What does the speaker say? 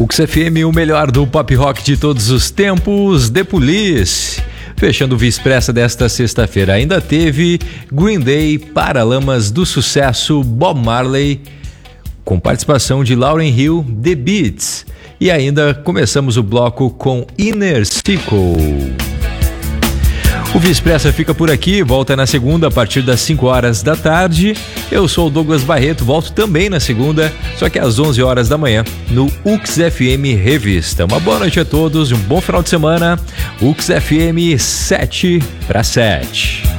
Ux FM, o melhor do pop rock de todos os tempos, The Police. Fechando o Via-Expressa desta sexta-feira, ainda teve Green Day, Paralamas do Sucesso, Bob Marley, com participação de Lauryn Hill, The Beats. E ainda começamos o bloco com Inner Circle. O Via-Expressa fica por aqui, volta na segunda a partir das 5 horas da tarde. Eu sou o Douglas Barreto, volto também na segunda, só que às 11 horas da manhã, no Ux FM Revista. Uma boa noite a todos, um bom final de semana. Ux FM 7 para 7.